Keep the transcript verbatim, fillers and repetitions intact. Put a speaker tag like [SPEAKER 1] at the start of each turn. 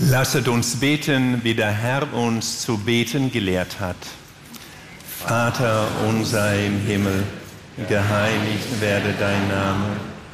[SPEAKER 1] Lasset uns beten, wie der Herr uns zu beten gelehrt hat. Vater unser im Himmel, geheiligt werde dein Name.